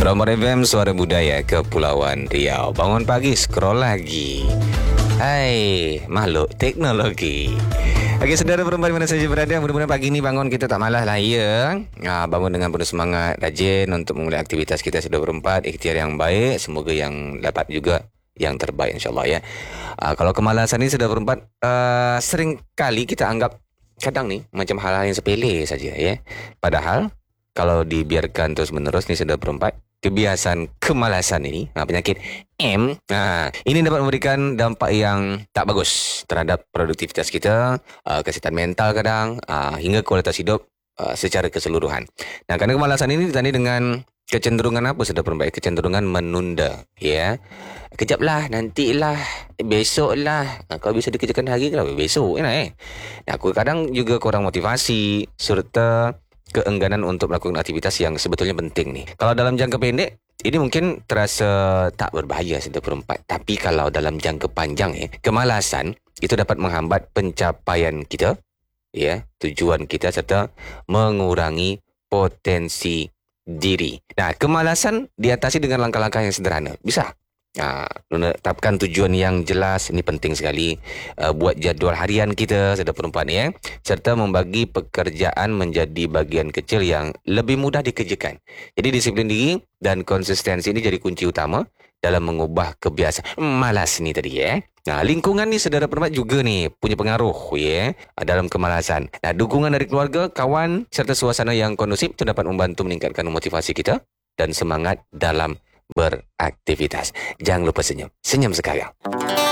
Romer FM, suara budaya Kepulauan Riau. Bangun pagi, scroll lagi. Hai, makhluk teknologi. Okey, saudara perempuan mana saja berada, mudah-mudahan pagi ni bangun kita tak malas lah ya. Bangun dengan penuh semangat, rajin untuk memulai aktivitas kita sudah berempat. Ikhtiar yang baik, semoga yang dapat juga yang terbaik insyaAllah ya. Kalau kemalasan ni sudah berempat, sering kali kita anggap kadang ni macam hal-hal yang sepele saja ya. Padahal kalau dibiarkan terus menerus ni sudah berempat, kebiasaan kemalasan ini, penyakit M, ini dapat memberikan dampak yang tak bagus terhadap produktivitas kita, kesihatan mental kadang, hingga kualitas hidup secara keseluruhan. Nah, kerana kemalasan ini ditandai dengan kecenderungan apa sudah perempuan? Kecenderungan menunda, ya. Kejap lah, nantilah, besok lah. Kalau bisa dikerjakan hari ke besok, Nah, aku kadang juga kurang motivasi serta keengganan untuk melakukan aktivitas yang sebetulnya penting nih. Kalau dalam jangka pendek, ini mungkin terasa tak berbahaya sudah perempat. Tapi kalau dalam jangka panjang, kemalasan itu dapat menghambat pencapaian kita, ya, tujuan kita serta mengurangi potensi diri. Nah, kemalasan diatasi dengan langkah-langkah yang sederhana. Bisa. Menetapkan tujuan yang jelas, ini penting sekali. Buat jadual harian kita sudah perempuan ya, serta membagi pekerjaan menjadi bagian kecil yang lebih mudah dikerjakan. Jadi disiplin diri dan konsistensi ini jadi kunci utama dalam mengubah kebiasaan malas ni tadi ya. Lingkungan ni saudara perempuan juga ni punya pengaruh ya dalam kemalasan. Dukungan dari keluarga, kawan serta suasana yang kondusif itu dapat membantu meningkatkan motivasi kita dan semangat dalam beraktivitas. Jangan lupa senyum. Senyum sekarang.